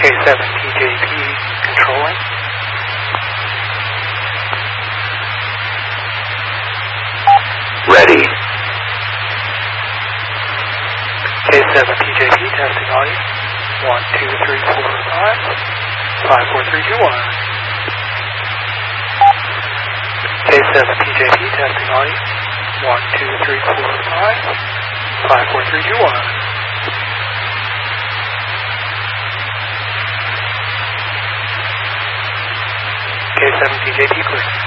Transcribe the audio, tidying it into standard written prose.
K7 TJP controlling. Ready. K7 TJP testing audio. 1, 2, 3, 4, 5. 5, 4, 3, 2, 1. K7 TJP testing audio. 1, 2, 3, 4, 5. 5, 4, 3, 2, 1. K7 TJP clear.